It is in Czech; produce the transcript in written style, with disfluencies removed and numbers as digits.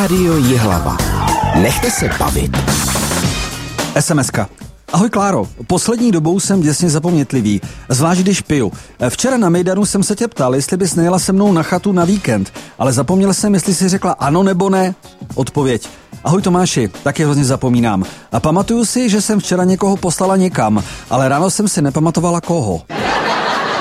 Rádio Jihlava. Nechte se bavit. SMS-ka. Ahoj Kláro, poslední dobou jsem děsně zapomnětlivý, zvlášť když piju. Včera na Mejdanu jsem se tě ptal, jestli bys nejela se mnou na chatu na víkend, ale zapomněl jsem, jestli jsi řekla ano nebo ne. Odpověď. Ahoj Tomáši, taky hrozně zapomínám. A pamatuju si, že jsem včera někoho poslala někam, ale ráno jsem si nepamatovala koho.